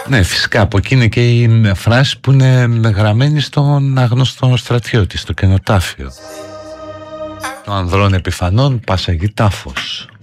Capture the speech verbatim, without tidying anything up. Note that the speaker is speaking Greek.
Ναι, φυσικά, από εκεί είναι και η φράση που είναι γραμμένη στον αγνωστό στρατιώτη, στο κενοτάφιο. Το ανδρών επιφανών πάσαγει τάφος.